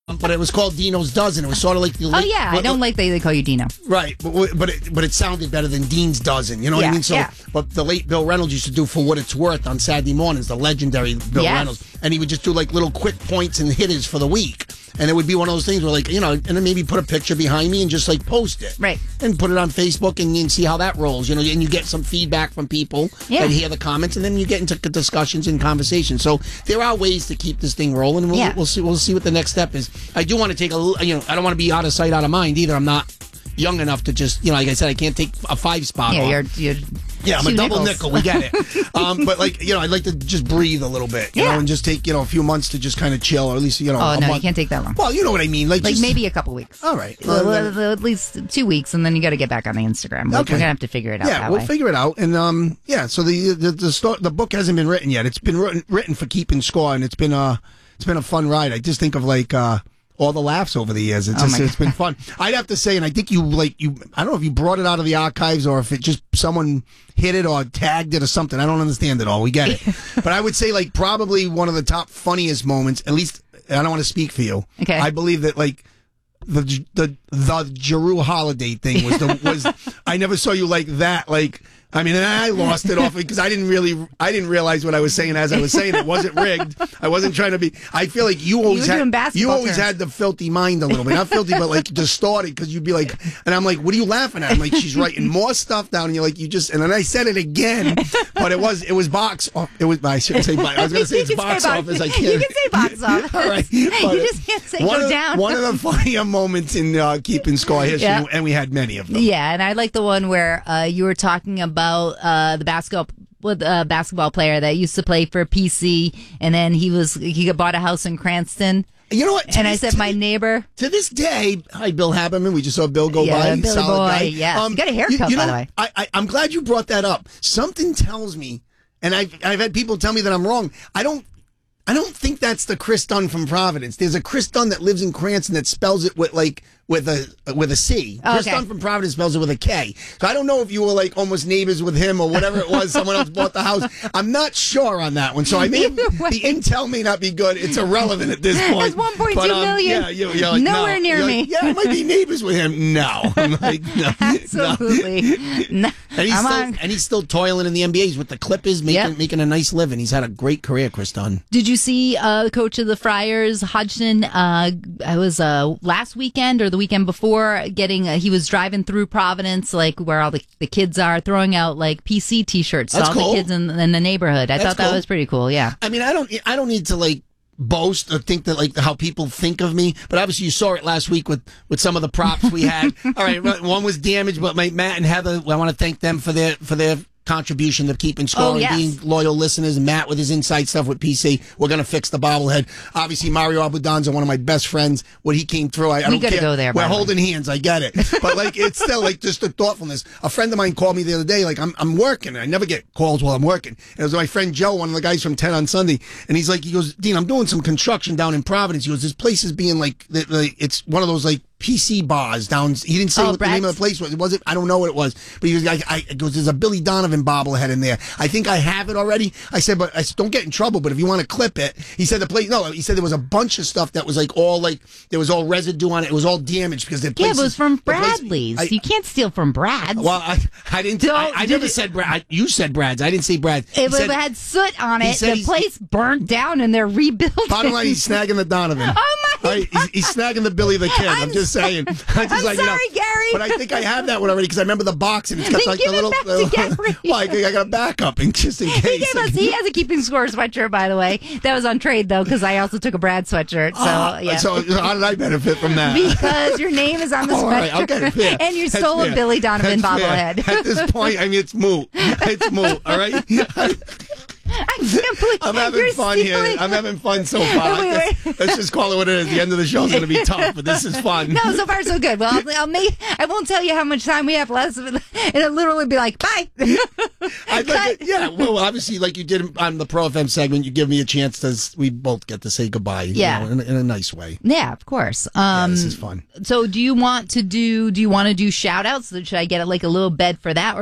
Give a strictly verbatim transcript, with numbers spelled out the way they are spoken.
But it was called Dino's Dozen. It was sort of like the. Oh yeah, I don't like that they call you Dino. Right, but but it, but it sounded better than Dean's Dozen. You know yeah, what I mean? So, yeah. but the late Bill Reynolds used to do For What It's Worth on Saturday mornings. The legendary Bill yes. Reynolds, and he would just do like little quick points and hitters for the week. And it would be one of those things where, like, you know, and then maybe put a picture behind me and just, like, post it. Right. And put it on Facebook and, and see how that rolls, you know, and you get some feedback from people yeah. and hear the comments, and then you get into discussions and conversations. So there are ways to keep this thing rolling, and we'll, yeah. we'll see We'll see what the next step is. I do want to take a little, you know, I don't want to be out of sight, out of mind either. I'm not young enough to just, you know, like I said, I can't take a five spot Yeah, off. you're... you're Yeah, I'm a double nickels. nickel. We get it. um, but, like, you know, I'd like to just breathe a little bit, you yeah. know, and just take, you know, a few months to just kind of chill, or at least, you know, Oh, a no, month. you can't take that long. Well, you know what I mean. Like, like just, maybe a couple weeks. All right. Well, Well, well, at least two weeks, and then you got to get back on the Instagram. We're, okay. we're going to have to figure it out Yeah, that we'll way. figure it out. And, um, yeah, so the the the, sto- the book hasn't been written yet. It's been written, written for keeping score, and it's been, uh, it's been a fun ride. I just think of, like, uh, all the laughs over the years. It's Oh just, my it's been fun. I'd have to say, and I think you, like, you, I don't know if you brought it out of the archives or if it just someone hit it or tagged it or something. I don't understand it all. We get it. But I would say, like, probably one of the top funniest moments, at least, I don't want to speak for you. Okay. I believe that, like, the, the, the Jeru holiday thing was the, was, I never saw you like that, like, I mean, and I lost it off because I didn't really, I didn't realize what I was saying as I was saying it. It wasn't rigged. I wasn't trying to be. I feel like you always you were doing had, basketball you always terms. had the filthy mind a little bit, not filthy, but like distorted, because you'd be like, and I'm like, what are you laughing at? I'm like, she's writing more stuff down, and you're like, you just, and then I said it again, but it was, it was box. Oh, it was. I shouldn't say. Box. I was going to say it's box say office. I box. can't. You can say box office. All right, you but just can't say one go of, down. One of the funnier moments in uh, keeping score history, Yeah. and we had many of them. Yeah, and I like the one where uh, you were talking about uh, the basketball with a basketball player that used to play for P C, and then he was he bought a house in Cranston. You know what? And I said, my neighbor. To this day, hi, Bill Haberman. We just saw Bill go Yeah, by. Billy Solid boy, guy. yes. You got a haircut, you, you know, by the way. I, I, I'm glad you brought that up. Something tells me, and I've, I've had people tell me that I'm wrong. I don't, I don't think that's the Chris Dunn from Providence. There's a Chris Dunn that lives in Cranston that spells it with like with a with a C. Oh, Chris okay. Dunn from Providence spells it with a K. So I don't know if you were like almost neighbors with him or whatever it was. Someone else bought the house. I'm not sure on that one. So I may have, Either way. the intel may not be good. It's irrelevant at this point. That's one point two But, um, million. Yeah, you, you're like, Nowhere no. near You're me. like, yeah, I might be neighbors with him. No, I'm like, no, Absolutely. No. No. And he's I'm still on. and he's still toiling in the N B A. He's with the Clippers, making Yep. making a nice living. He's had a great career, Chris Dunn. Did you see uh, the coach of the Friars, Hodgson? Uh, it was uh, last weekend or the weekend before. Getting uh, he was driving through Providence, like where all the, the kids are, throwing out like P C T-shirts to That's all cool. the kids in, in the neighborhood. I That's thought that cool. was pretty cool. Yeah. I mean, I don't I don't need to like boast or think that like how people think of me, but obviously you saw it last week with with some of the props we had. All right, one was damaged, but my Matt and Heather, I want to thank them for their for their contribution to keeping score Oh, and yes. being loyal listeners. And Matt with his inside stuff with P C. We're going to fix the bobblehead. Obviously, Mario Abundanza, one of my best friends, when he came through, I, I We don't gotta care. go there, by We're the way. holding hands. I get it. But like, it's still like just the thoughtfulness. A friend of mine called me the other day. Like, I'm, I'm working. I never get calls while I'm working. And it was my friend Joe, one of the guys from ten on Sunday. And he's like, he goes, Dean, I'm doing some construction down in Providence. He goes, this place is being like, the, the, it's one of those like, P C bars down. He didn't say Oh, what the name of the place was. It wasn't. I don't know what it was. But he was like, I, I goes, there's a Billy Donovan bobblehead in there. I think I have it already. I said, but I said, don't get in trouble. But if you want to clip it, he said the place. No, he said there was a bunch of stuff that was like all like there was all residue on it. It was all damaged because the Yeah, place but it was is- from the place- Bradley's. I- you can't steal from Brad's. well, I, I didn't. I, Don't- I did never it- said Brad. I, you said Brad's. I didn't say Brad. He it, said- it had soot on he it. said The he's- place burned down and they're rebuilding. Bottom line, he's snagging the Donovan. Oh, my Right? He's, he's snagging the Billy the Kid. I'm, I'm just so- saying. I'm, just I'm like, you know, sorry, Gary. But I think I have that one already because I remember the box and it's got Then like give the it little. back to uh, Gary. well, I, I got a backup in just in He case. gave us. He has a keeping score sweatshirt, by the way. That was on trade though, because I also took a Brad sweatshirt. So Ah, yeah. So how did I benefit from that? Because your name is on the Oh, all sweatshirt, right, I'll get it. Yeah. and you That's stole a fair. Billy Donovan That's fair. bobblehead. At this point, I mean, it's moot. It's moot. All right. I can't believe I'm having you're fun here. stealing- I'm having fun so far. Wait, I guess- Let's just call it what it is. The end of the show is going to be tough, but this is fun. No, so far so good. Well, I'll, I'll make. I won't tell you how much time we have left. It'll literally be like bye. I'd like it, yeah, well, obviously, like you did on the Pro F M segment, you give me a chance to, we both get to say goodbye, you Yeah. know, in, in a nice way. Yeah, of course. Um, Yeah, this is fun. So, do you want to do? Do you want to do shout outs? Should I get like a little bed for that?